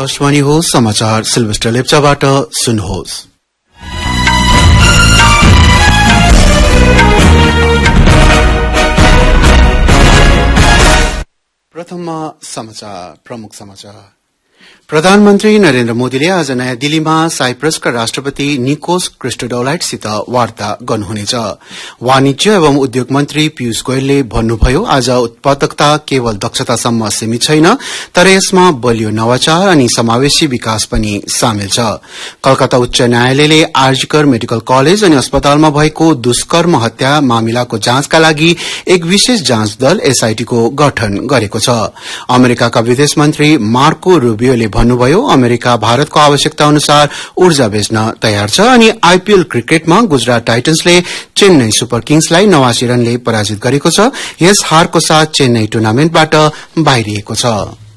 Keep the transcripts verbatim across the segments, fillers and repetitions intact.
आकाशवाणी हो समाचार सिल्भेस्टर लेप्चाबाट सुन्नुहोस्। प्रथममा समाचार प्रमुख समाचार। प्रधानमन्त्री नरेन्द्र मोदीले आज नयाँ दिल्लीमा साइप्रसका राष्ट्रपति निकोस क्रिस्टोडोलाइडसित वार्ता गर्नुहुनेछ। वाणिज्य एवं उद्योग मन्त्री पीयूष गोयलले भन्नुभयो, आज उत्पादकता केवल दक्षतासम्म सीमित छैन, तर यसमा बलियो नवाचार अनि समावेशी विकास पनि सामेल छ। कलकत्ता उच्च न्यायालयले आरजीकर मेडिकल कलेज अनि अस्पतालमा भएको दुष्कर्म हत्या मामिलाको जाँचका लागि एक विशेष जाँच दल एसआईटी को गठन गरेको छ। अमेरिकाका विदेश मन्त्री मार्को रूबियोले भन्नुभयो, अमेरिका भारतको आवश्यकता अनुसार ऊर्जा बेच्न तयार छ अनि आईपीएल क्रिकेटमा गुजरात टाइटन्सले चेन्नई सुपर किङ्सलाई नवासी रनले पराजित गरेको छ। यस हारको साथ चेन्नई टुर्नामेन्टबाट बाहिरिएको छ।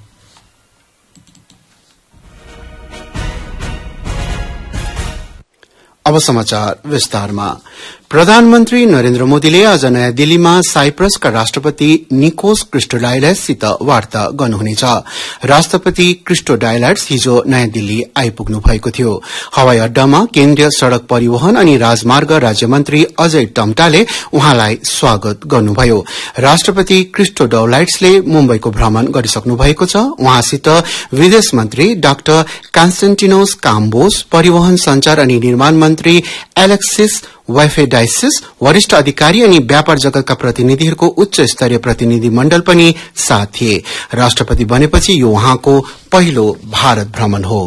अब समाचार विस्तारमा। प्रधानमन्त्री नरेन्द्र मोदीले आज नयाँ दिल्लीमा साइप्रसका राष्ट्रपति निकोस क्रिस्टोडाइलाइडसित वार्ता गर्नुहुनेछ। राष्ट्रपति क्रिस्टोडाइलाइड्स हिजो नयाँ दिल्ली आइपुग्नु भएको थियो। हवाई अड्डामा केन्द्रीय सड़क परिवहन अनि राजमार्ग राज्यमन्त्री अजय टम्टाले उहाँलाई स्वागत गर्नुभयो। राष्ट्रपति क्रिस्टोडाइलाइड्सले मुम्बईको भ्रमण गरिसक्नु भएको छ। उहाँसित विदेश मन्त्री डाक्टर कान्स्टेन्टिनोस काम्बोस, परिवहन संचार अनि निर्माण मन्त्री एलेक्सिस वाइफेडाइसिस, वरिष्ठ अधिकारी अनि व्यापार जगतका प्रतिनिधिहरूको उच्च स्तरीय प्रतिनिधि मण्डल पनि साथ थिए। राष्ट्रपति बनेपछि यो उहाँको पहिलो भारत भ्रमण हो।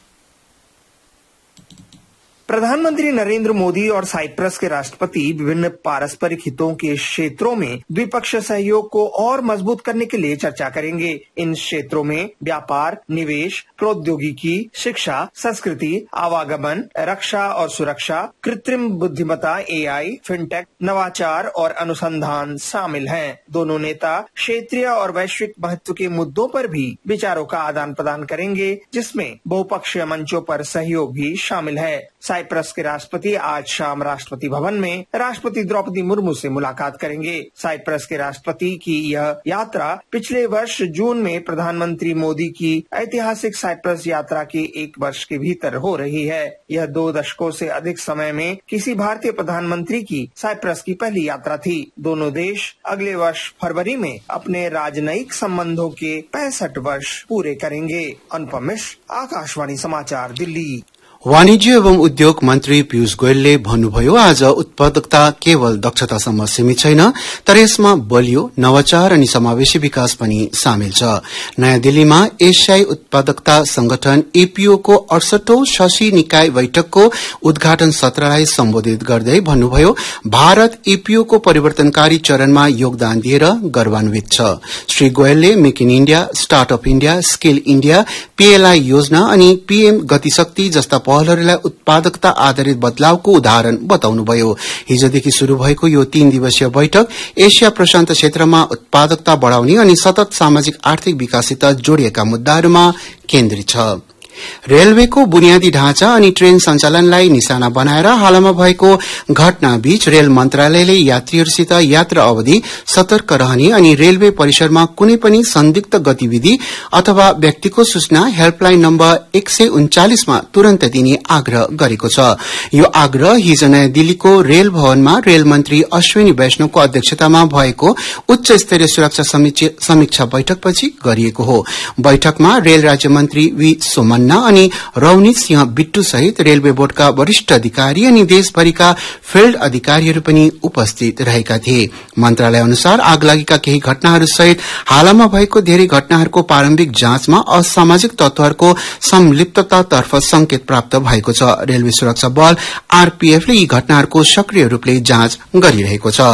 प्रधानमंत्री नरेंद्र मोदी और साइप्रस के राष्ट्रपति विभिन्न पारस्परिक हितों के क्षेत्रों में द्विपक्षीय सहयोग को और मजबूत करने के लिए चर्चा करेंगे। इन क्षेत्रों में व्यापार, निवेश, प्रौद्योगिकी, शिक्षा, संस्कृति, आवागमन, रक्षा और सुरक्षा, कृत्रिम बुद्धिमत्ता, एआई, फिनटेक, नवाचार और अनुसंधान शामिल हैं। दोनों नेता क्षेत्रीय और वैश्विक महत्व के मुद्दों पर भी विचारों का आदान प्रदान करेंगे, जिसमें बहुपक्षीय मंचों पर सहयोग भी शामिल है। साइप्रस के राष्ट्रपति आज शाम राष्ट्रपति भवन में राष्ट्रपति द्रौपदी मुर्मू से मुलाकात करेंगे। साइप्रस के राष्ट्रपति की यह यात्रा पिछले वर्ष जून में प्रधानमंत्री मोदी की ऐतिहासिक साइप्रस यात्रा के एक वर्ष के भीतर हो रही है। यह दो दशकों से अधिक समय में किसी भारतीय प्रधानमंत्री की साइप्रस की पहली यात्रा थी। दोनों देश अगले वर्ष फरवरी में अपने राजनयिक संबंधों के पैंसठ वर्ष पूरे करेंगे। अनुपम मिश्र, आकाशवाणी समाचार, दिल्ली। वाणिज्य एवं उद्योग मन्त्री पीयूष गोयलले भन्नुभयो, आज उत्पादकता केवल दक्षतासम्म सीमित छैन, तर यसमा बलियो नवाचार अनि समावेशी विकास पनि सामेल छ। नयाँ दिल्लीमा एशियाई उत्पादकता संगठन एपीओ को अडसठौं शशी निकाय बैठकको उद्घाटन सत्रलाई सम्बोधित गर्दै भन्नुभयो, भारत एपीओ को परिवर्तनकारी चरणमा योगदान दिएर गर्वान्वित छ। श्री गोयलले make in India, startup India, skill India, PLI योजना अनि पीएम गतिशक्ति जस्ता पहलहरूलाई उत्पादकता आधारित बदलावको उदाहरण बताउनुभयो। हिजोदेखि शुरू भएको यो तीन दिवसीय बैठक एशिया प्रशान्त क्षेत्रमा उत्पादकता बढ़ाउने अनि सतत सामाजिक आर्थिक विकाससित जोडिएका मुद्दाहरूमा केन्द्रित छ। रेलवेको बुनियादी ढाँचा अनि ट्रेन सञ्चालनलाई निशाना बनाएर हालमा भएको घटनाबीच रेल मन्त्रालयले यात्रीहरूसित यात्रा अवधि सतर्क रहने अनि रेलवे परिसरमा कुनै पनि संदिग्ध गतिविधि अथवा व्यक्तिको सूचना हेल्पलाइन नम्बर एक सय उन्चालिसमा तुरन्त दिने आग्रह गरेको छ। यो आग्रह हिजो नयाँ दिल्लीको रेल भवनमा रेल मन्त्री अश्विनी वैष्णवको अध्यक्षतामा भएको उच्च स्तरीय सुरक्षा समीक्षा बैठकपछि गरिएको हो। बैठकमा रेल राज्य मन्त्री वी सोमन अनि रौनित सिंह बिट्टू सहित रेलवे बोर्डका वरिष्ठ अधिकारी अनि देशभरिका फिल्ड अधिकारीहरू पनि उपस्थित रहेका थिए। मन्त्रालय अनुसार आगलागीका केही घटनाहरू सहित हालमा भएको धेरै घटनाहरूको प्रारम्भिक जाँचमा असामाजिक तत्वहरूको संलिप्ततातर्फ संकेत प्राप्त भएको छ। रेलवे सुरक्षा बल आरपीएफले यी घटनाहरूको सक्रिय रूपले जाँच गरिरहेको छ।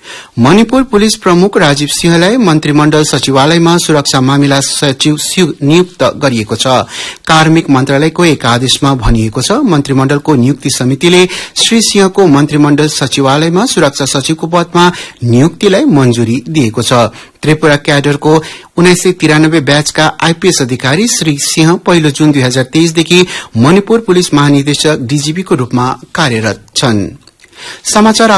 मणिपुर पुलिस प्रमुख राजीव सिंहलाई मन्त्रीमण्डल सचिवालयमा सुरक्षा मामिला सचिव नियुक्त गरिएको छ। कार्मिक मन्त्रालयको एक आदेशमा भनिएको छ, मन्त्रीमण्डलको नियुक्ति समितिले श्री सिंहको मन्त्रीमण्डल सचिवालयमा सुरक्षा सचिवको पदमा नियुक्तिलाई मंजूरी दिएको छ। त्रिपुरा क्याडरको उन्नाइस सय तिरानब्बे ब्याचका आईपीएस अधिकारी श्री सिंह पहिलो जून दुई हजार तेइसदेखि मणिपुर पुलिस महानिदेशक डीजीपीको रूपमा कार्यरत छन्। समाचार